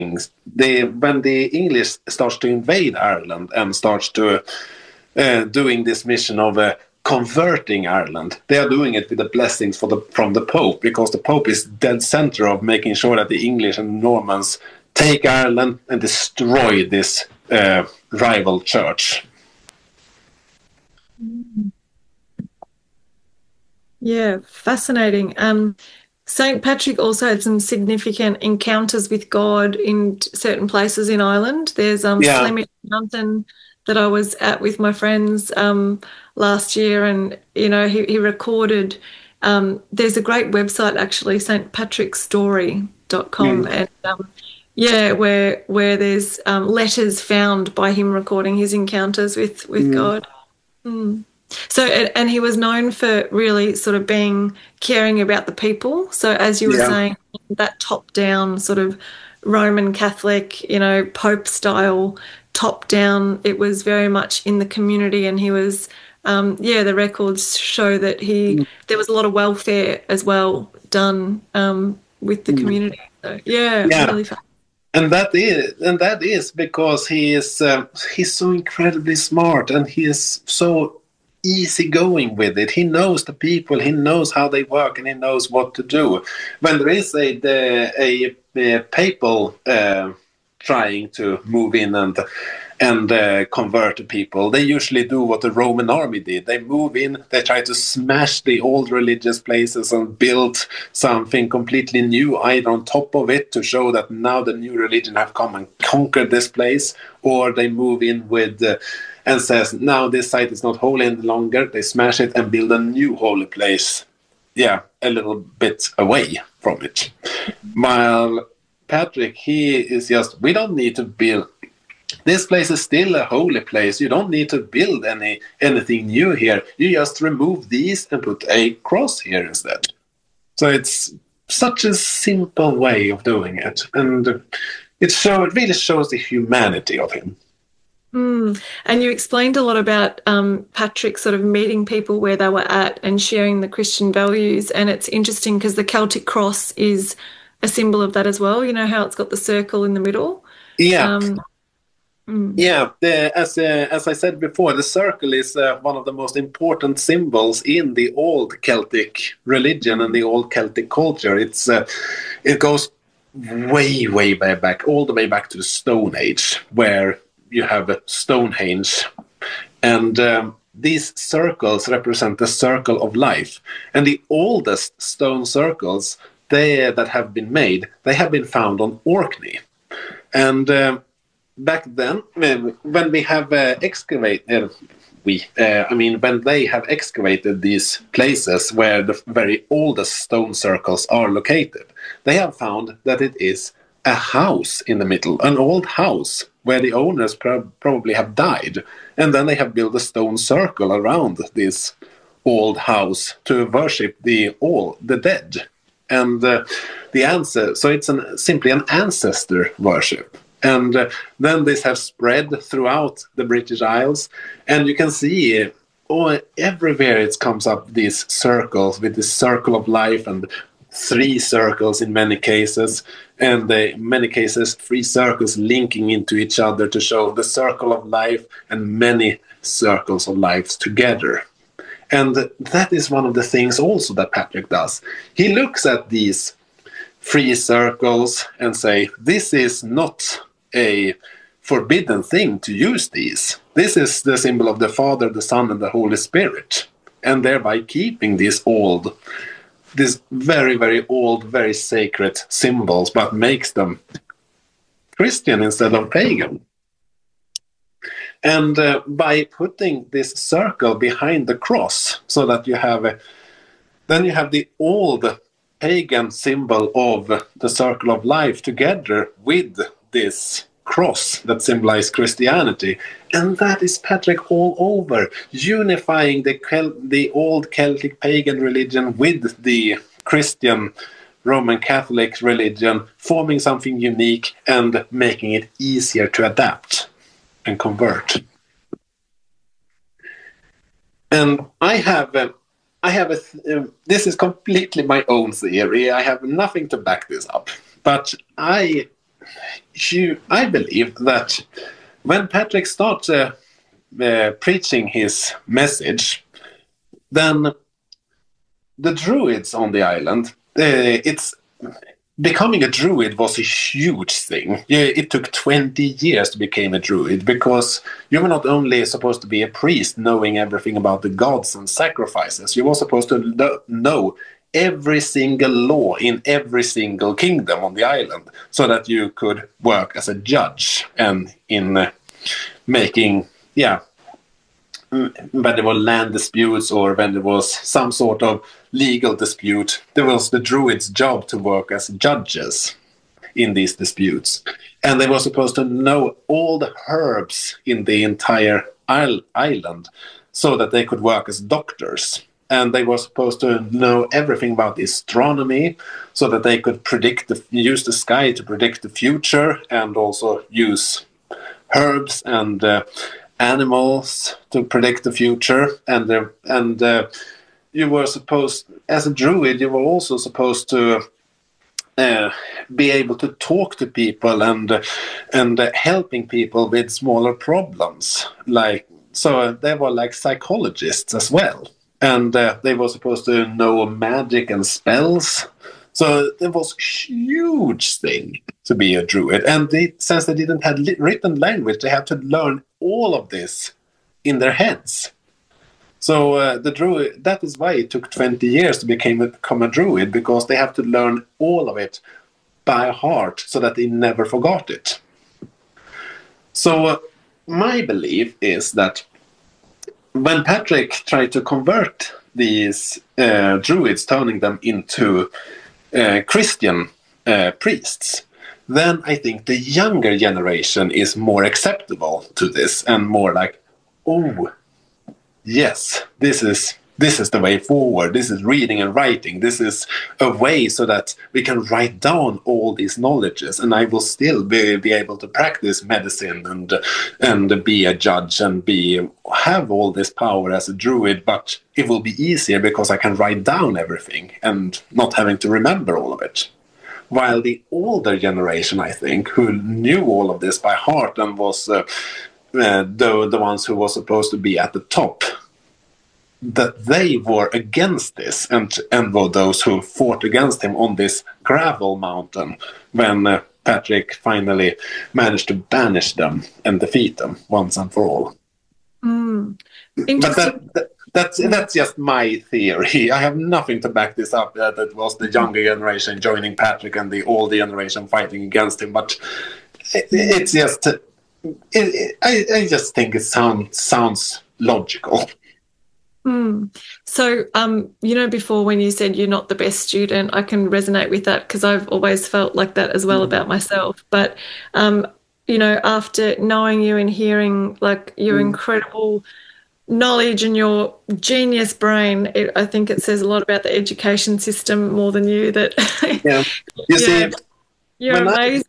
when the English starts to invade Ireland and starts to doing this mission of converting Ireland, they are doing it with the blessings from the Pope, because the Pope is dead center of making sure that the English and Normans take Ireland and destroy this rival church. Yeah, fascinating. St. Patrick also had some significant encounters with God in certain places in Ireland. There's Slimmage Mountain that I was at with my friends last year, and he recorded. There's a great website actually, stpatrickstory.com, and where there's letters found by him recording his encounters with God. So, and he was known for really sort of caring about the people. So as you were saying, that top-down sort of Roman Catholic, Pope style top-down, it was very much in the community, and he was, the records show that there was a lot of welfare as well done with the community. So, really fun. And that is because he's so incredibly smart, and he is so easygoing with it. He knows the people, he knows how they work, and he knows what to do. When there is a papal trying to move in and convert the people, they usually do what the Roman army did. They move in, they try to smash the old religious places and build something completely new either on top of it to show that now the new religion have come and conquered this place, or they move in with and says, now this site is not holy any longer. They smash it and build a new holy place, a little bit away from it. While Patrick, he is just, we don't need to build. This place is still a holy place. You don't need to build anything new here. You just remove these and put a cross here instead. So it's such a simple way of doing it. And it really shows the humanity of him. And you explained a lot about Patrick sort of meeting people where they were at and sharing the Christian values. And it's interesting because the Celtic cross is a symbol of that as well. You know how it's got the circle in the middle? Yeah. As I said before, the circle is one of the most important symbols in the old Celtic religion and the old Celtic culture. It goes way back, all the way back to the Stone Age, where you have Stonehenge, and these circles represent the circle of life. And the oldest stone circles that have been made, they have been found on Orkney. And back then, when we have excavated, when they have excavated these places where the very oldest stone circles are located, they have found that it is a house in the middle, an old house where the owners probably have died, and then they have built a stone circle around this old house to worship the dead, and the answer. So it's simply an ancestor worship, and then this has spread throughout the British Isles, and you can see everywhere it comes up these circles with this circle of life and 3 circles in many cases, and in many cases 3 circles linking into each other to show the circle of life and many circles of life together. And that is one of the things also that Patrick does. He looks at these 3 circles and say, this is not a forbidden thing to use these. This is the symbol of the Father, the Son, and the Holy Spirit, and thereby keeping these very, very old, very sacred symbols, but makes them Christian instead of pagan. And by putting this circle behind the cross, so that you have the old pagan symbol of the circle of life together with this cross that symbolizes Christianity, and that is Patrick all over, unifying the old Celtic pagan religion with the Christian Roman Catholic religion, forming something unique and making it easier to adapt and convert. And I have this is completely my own theory. I have nothing to back this up, but I believe that when Patrick started preaching his message, then the Druids on the island, it's becoming a Druid was a huge thing. It took 20 years to become a Druid, because you were not only supposed to be a priest knowing everything about the gods and sacrifices, you were supposed to know every single law in every single kingdom on the island, so that you could work as a judge and in making, when there were land disputes or when there was some sort of legal dispute, there was the Druids' job to work as judges in these disputes. And they were supposed to know all the herbs in the entire island so that they could work as doctors. And they were supposed to know everything about astronomy so that they could use the sky to predict the future, and also use herbs and animals to predict the future. And you were supposed, as a Druid, you were also supposed to be able to talk to people and helping people with smaller problems. So they were like psychologists as well. And they were supposed to know magic and spells. So it was a huge thing to be a Druid. And since they didn't have written language, they had to learn all of this in their heads. So the Druid, that is why it took 20 years to become a Druid, because they have to learn all of it by heart so that they never forgot it. So my belief is that when Patrick tried to convert these Druids, turning them into Christian priests, then I think the younger generation is more acceptable to this and more like, oh, yes, this is the way forward. This is reading and writing. This is a way so that we can write down all these knowledges, and I will still be able to practice medicine and be a judge and have all this power as a Druid, but it will be easier because I can write down everything and not having to remember all of it. While the older generation, I think, who knew all of this by heart and was the ones who were supposed to be at the top, that they were against this and were those who fought against him on this gravel mountain when Patrick finally managed to banish them and defeat them once and for all. But that's just my theory. I have nothing to back this up, that it was the younger generation joining Patrick and the older generation fighting against him, but it's just... I just think it sounds logical. So, before when you said you're not the best student, I can resonate with that, because I've always felt like that as well about myself. But, after knowing you and hearing like your incredible knowledge and your genius brain, I think it says a lot about the education system more than you. That you see, you're amazing.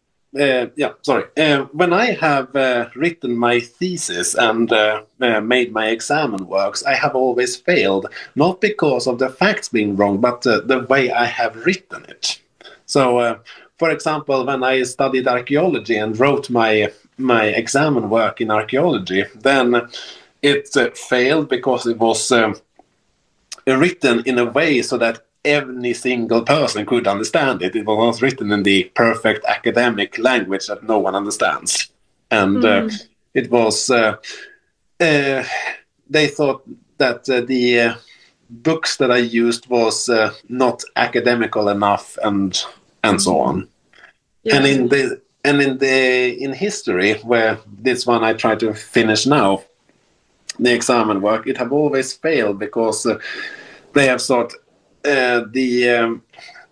When I have written my thesis and made my exam works, I have always failed, not because of the facts being wrong, but the way I have written it. So, for example, when I studied archaeology and wrote my exam work in archaeology, then it failed because it was written in a way so that any single person could understand it. It was written in the perfect academic language that no one understands. And it was... they thought that the books that I used was not academical enough and so on. Yeah. And in history, where this one I try to finish now, the exam work, it have always failed because they have thought... the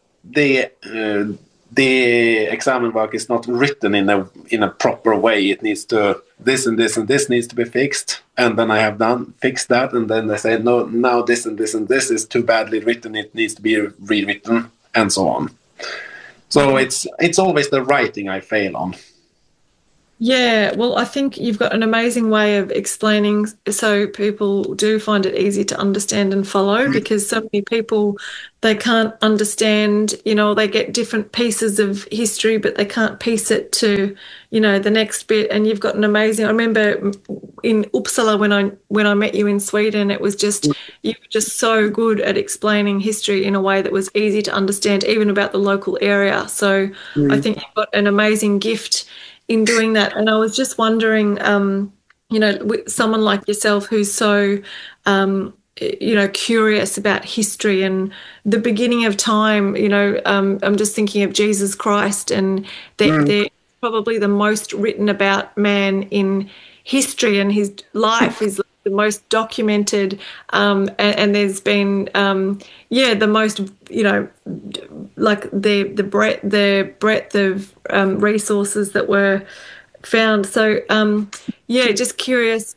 exam work is not written in a proper way. It needs to this and this and this needs to be fixed, and then I have fixed that, and then they say no, now this and this and this is too badly written. It needs to be rewritten, and so on. So it's always the writing I fail on. Yeah, well, I think you've got an amazing way of explaining so people do find it easy to understand and follow because so many people they can't understand, they get different pieces of history, but they can't piece it to, the next bit. And you've got an amazing, I remember in Uppsala when I met you in Sweden, it was just you were just so good at explaining history in a way that was easy to understand, even about the local area. So I Mm. think you've got an amazing gift in doing that. And I was just wondering, with someone like yourself who's so, curious about history and the beginning of time, I'm just thinking of Jesus Christ, and Mm. they're probably the most written about man in history, and his life is the most documented, and there's been, the most, like the breadth of resources that were found. So just curious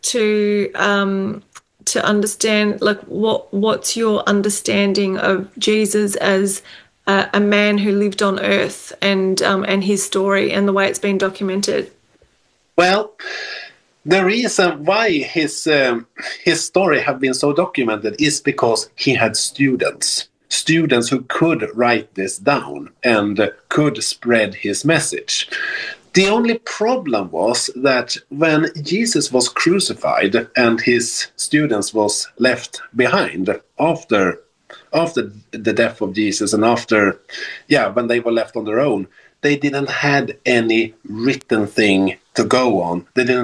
to understand, like, what's your understanding of Jesus as a man who lived on earth, and his story and the way it's been documented. Well, the reason why his story have been so documented is because he had students who could write this down and could spread his message. The only problem was that when Jesus was crucified and his students was left behind after the death of Jesus, and after when they were left on their own, they didn't had any written thing to go on.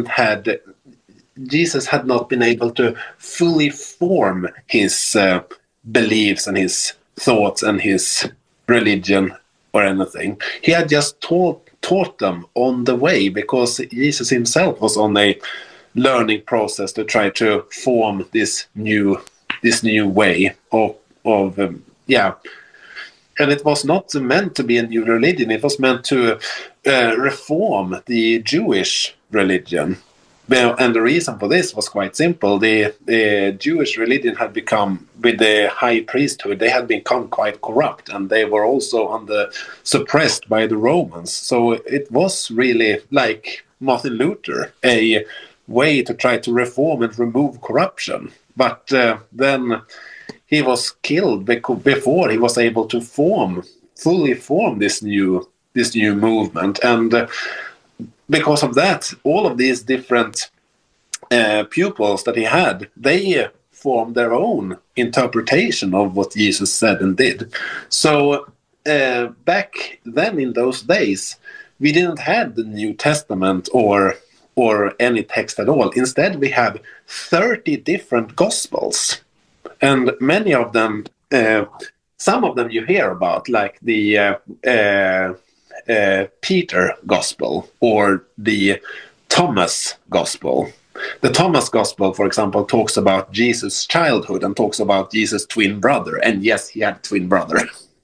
Jesus had not been able to fully form his beliefs and his thoughts and his religion or anything. He had just taught them on the way, because Jesus himself was on a learning process to try to form this new way of and it was not meant to be a new religion. It was meant to reform the Jewish religion. Well, and the reason for this was quite simple. The Jewish religion had become, with the high priesthood, they had become quite corrupt, and they were also suppressed by the Romans. So it was really, like Martin Luther, a way to try to reform and remove corruption. But then he was killed before he was able to fully form this new movement. And because of that, all of these different pupils that he had, they formed their own interpretation of what Jesus said and did. So back then, in those days, we didn't have the New Testament or any text at all. Instead, we have 30 different Gospels. And many of them, some of them you hear about, like the Peter Gospel or the Thomas Gospel. The Thomas Gospel, for example, talks about Jesus' childhood and talks about Jesus' twin brother. And yes, he had a twin brother.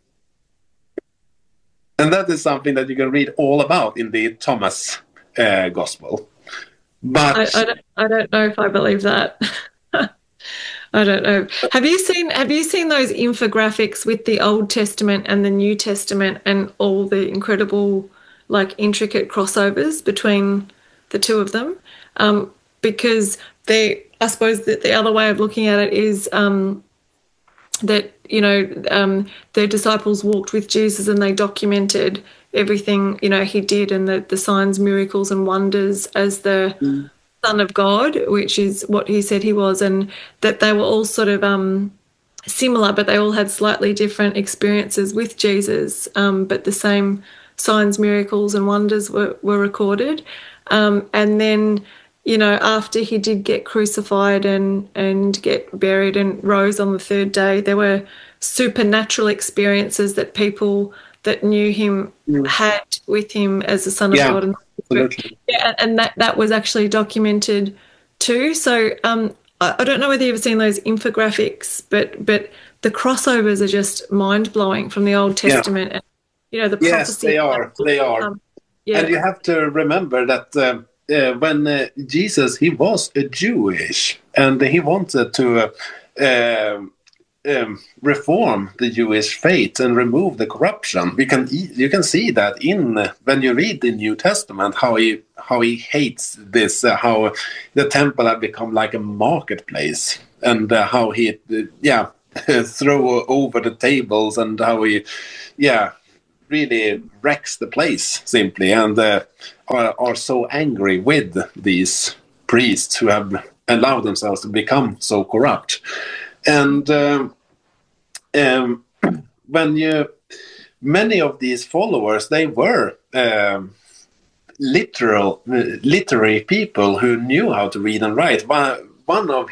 And that is something that you can read all about in the Thomas Gospel. But I don't know if I believe that. I don't know. Have you seen those infographics with the Old Testament and the New Testament and all the incredible, like, intricate crossovers between the two of them? Because I suppose that the other way of looking at it is that their disciples walked with Jesus and they documented everything he did, and the signs, miracles, and wonders as the Son of God, which is what he said he was, and that they were all sort of similar, but they all had slightly different experiences with Jesus, but the same signs, miracles, and wonders were recorded. And then, after he did get crucified and get buried and rose on the third day, there were supernatural experiences that people that knew him had with him as the Son of God. And absolutely. yeah, and that was actually documented too. So I don't know whether you've seen those infographics, but the crossovers are just mind blowing from the Old Testament. And, the prophecy. Yes, they are. They are. And you have to remember that when Jesus, he was a Jewish, and he wanted to reform the Jewish faith and remove the corruption. You can see that when you read the New Testament, how he hates this, how the temple had become like a marketplace, and how he throw over the tables, and how he really wrecks the place simply, and are so angry with these priests who have allowed themselves to become so corrupt. And many of these followers, they were literary people who knew how to read and write. One of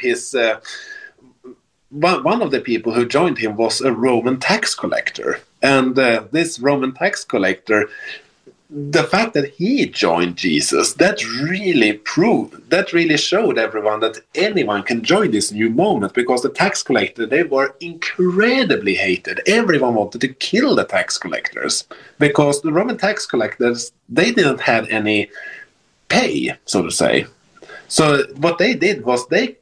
the people who joined him was a Roman tax collector, and this Roman tax collector, the fact that he joined Jesus, that really showed everyone that anyone can join this new moment, because the tax collector, they were incredibly hated. Everyone wanted to kill the tax collectors, because the Roman tax collectors, they didn't have any pay, so to say. So what they did was they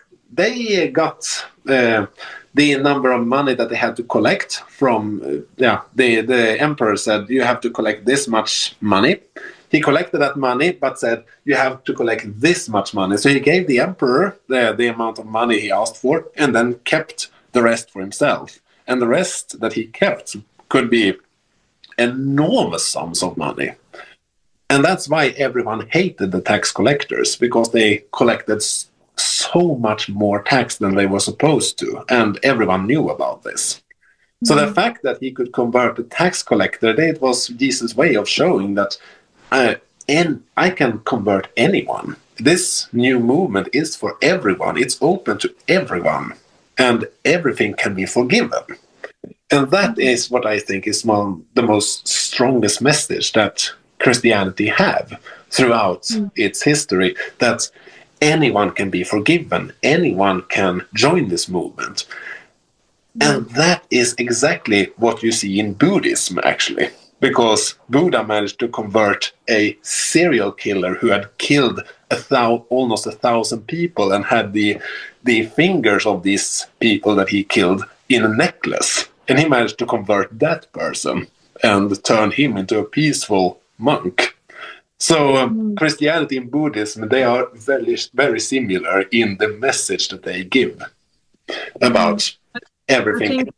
got the number of money that they had to collect from, the emperor said, you have to collect this much money. He collected that money, but said, you have to collect this much money. So he gave the emperor the amount of money he asked for, and then kept the rest for himself. And the rest that he kept could be enormous sums of money. And that's why everyone hated the tax collectors, because they collected so much more tax than they were supposed to, and everyone knew about this. So the fact that he could convert a tax collector, it was Jesus' way of showing that I can convert anyone. This new movement is for everyone. It's open to everyone, and everything can be forgiven. And that is what I think is the most strongest message that Christianity have throughout its history, that anyone can be forgiven. Anyone can join this movement. And that is exactly what you see in Buddhism, actually. Because Buddha managed to convert a serial killer who had killed almost 1,000 people, and had the fingers of these people that he killed in a necklace. And he managed to convert that person and turn him into a peaceful monk. So Christianity and Buddhism, they are very, very similar in the message that they give about everything.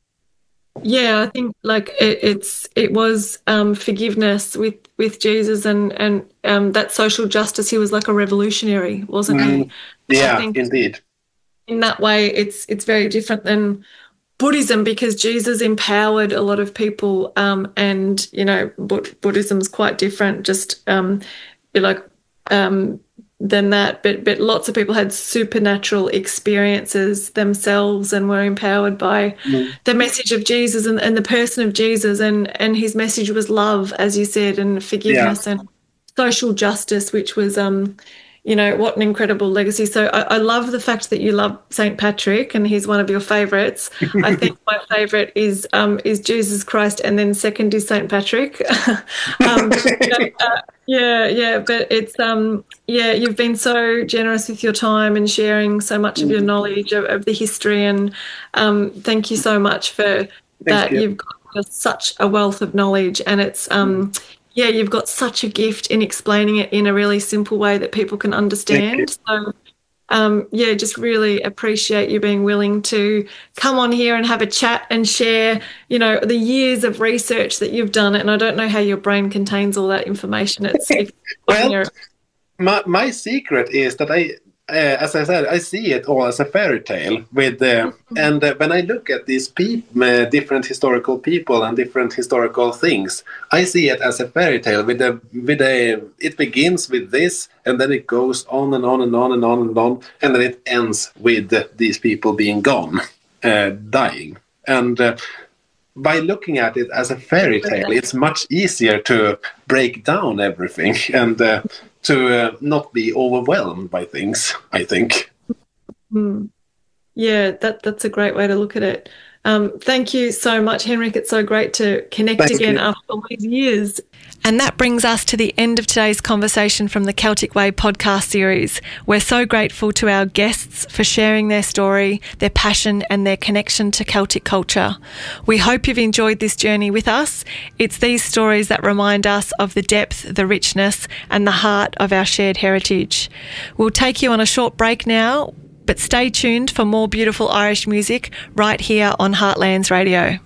I think like it was forgiveness with Jesus, and that social justice. He was like a revolutionary, wasn't he? Yeah, I think indeed. In that way, it's very different than Buddhism, because Jesus empowered a lot of people, and Buddhism's quite different, just than that. But lots of people had supernatural experiences themselves and were empowered by the message of Jesus and the person of Jesus, and his message was love, as you said, and forgiveness and social justice, which was what an incredible legacy. So I love the fact that you love St. Patrick, and he's one of your favourites. I think my favourite is Jesus Christ, and then second is St. Patrick. But it's you've been so generous with your time and sharing so much of your knowledge of the history, and thank you so much for that. You've got just such a wealth of knowledge, and it's you've got such a gift in explaining it in a really simple way that people can understand. So, just really appreciate you being willing to come on here and have a chat and share, the years of research that you've done. And I don't know how your brain contains all that information. My secret is that as I said, I see it all as a fairy tale. And when I look at these different historical people and different historical things, I see it as a fairy tale. It begins with this, and then it goes on and on and on and on and on, and then it ends with these people being gone, dying. And by looking at it as a fairy tale, it's much easier to break down everything and to not be overwhelmed by things, I think. Yeah, that's a great way to look at it. Thank you so much, Henrik. It's so great to connect again after all these years. And that brings us to the end of today's conversation from the Celtic Way podcast series. We're so grateful to our guests for sharing their story, their passion and their connection to Celtic culture. We hope you've enjoyed this journey with us. It's these stories that remind us of the depth, the richness and the heart of our shared heritage. We'll take you on a short break now, but stay tuned for more beautiful Irish music right here on Heartlands Radio.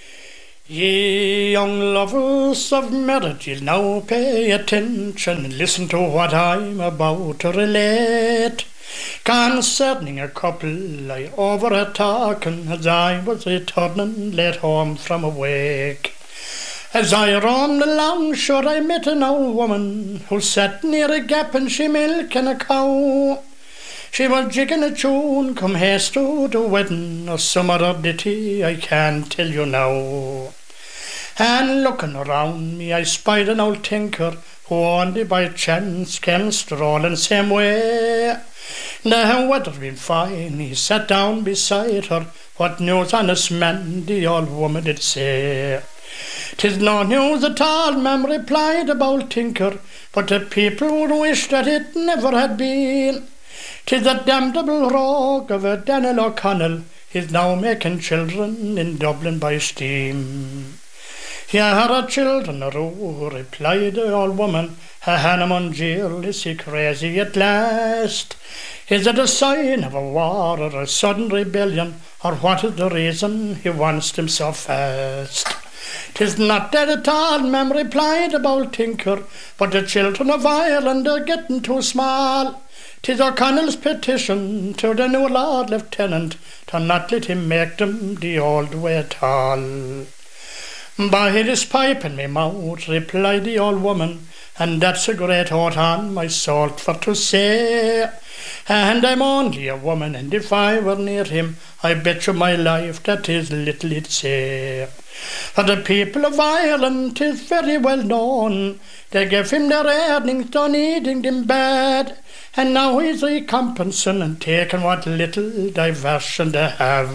Ye young lovers of marriage, you'll now pay attention and listen to what I'm about to relate. Concerning a couple I over a talking as I was returning late home from a wake. As I roamed along shore I met an old woman who sat near a gap and she milking a cow. She was jigging a tune come haste to the wedding or some other ditty I can't tell you now. And looking around me I spied an old tinker who only by chance came strolling same way. The weather been fine, he sat down beside her. What news, honest man, the old woman did say. 'Tis no news at all, ma'am, replied the old tinker, but the people would wish that it never had been. 'Tis the damnable rogue of a Daniel O'Connell, he's now making children in Dublin by steam. Yeah, her children are all, replied the old woman. Her Hannah Jill, is he crazy at last? Is it a sign of a war or a sudden rebellion, or what is the reason he wants them so fast? 'Tis not that at all, ma'am, replied the old tinker, but the children of Ireland are getting too small. 'Tis O'Connell's petition to the new Lord Lieutenant to not let him make them the old way at all. By his pipe in me mouth, replied the old woman, and that's a great oath on my soul for to say. And I'm only a woman, and if I were near him, I bet you my life that is little he'd say. For the people of Ireland 'tis very well known, they gave him their earnings done eating them bad, and now he's recompensing and taking what little diversion they have.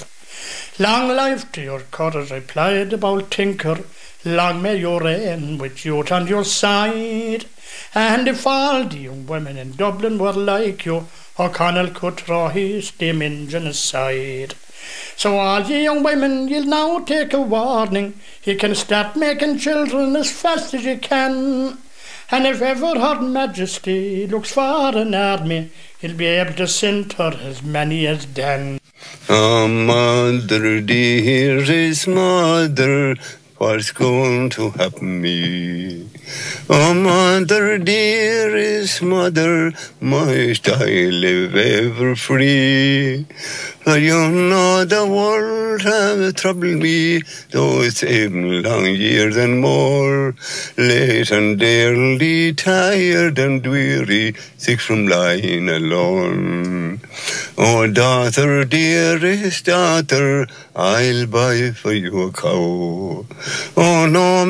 Long life to your courage, replied the old tinker, long may you reign with youth on your side. And if all the young women in Dublin were like you, O'Connell could throw his steam engine aside. So all ye young women, you'll now take a warning, you can start making children as fast as you can. And if ever Her Majesty looks for an army, he'll be able to send her as many as Dan. Oh, mother, dearest mother, what's going to happen me? Oh, mother, dearest mother, might I live ever free? For you know the world have troubled me, though 7 long years and more. Late and early, tired and weary, sick from lying alone. Oh, daughter, dearest daughter, I'll buy for you a cow. Oh, no,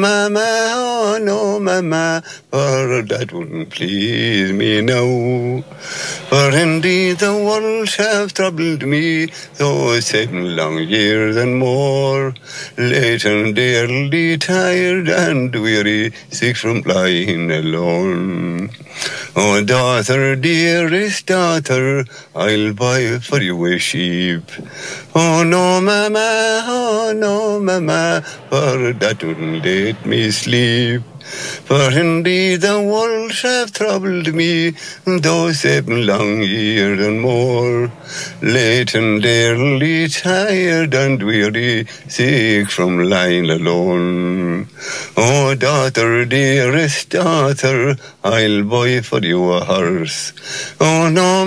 mamma, for that wouldn't please me now. For indeed the world have troubled me, though 7 long years and more. Late and early, tired and weary, sick from lying alone. Oh, daughter, dearest daughter, I'll buy for you a sheep. Oh, no, mamma, for that wouldn't let me sleep. For indeed the world have troubled me, though 7 long years and more. Late and early, tired and weary, sick from lying alone. Oh, daughter, dearest daughter, I'll buy for you a horse. Oh, no,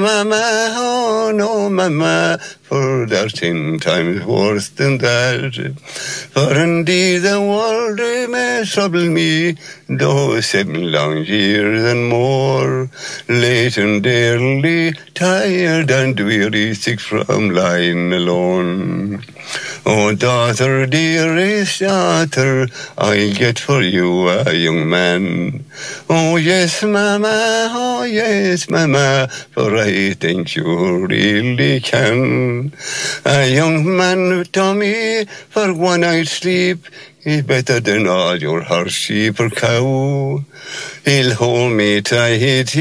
mamma, for they're 10 times worse than that. For indeed the world may trouble me, though 7 long years and more. Late and early, tired and weary, sick from lying alone. Oh, daughter, dearest daughter, I'll get for you a young man. Oh, yes, mamma, for I think you really can. man. A young man told me for one night's sleep, he's better than all your horse, sheep or cow. He'll hold me tight,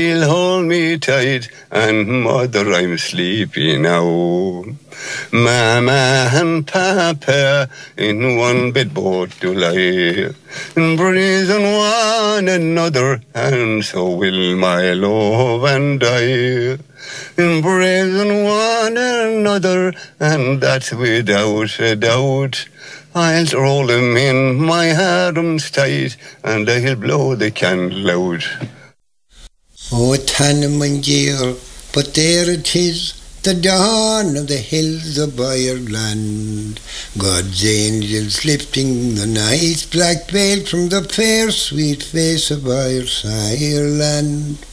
and mother, I'm sleepy now. Mama and Papa in one bedboard to lie, and breathe on one another, and so will my love and I. And breathe on one another, and that's without a doubt. I'll roll him in my arms tight, and I'll blow the candle out. Oh, Tannum and Gael, but there it is, the dawn of the hills of Ireland. God's angels lifting the night black veil from the fair sweet face of Ireland.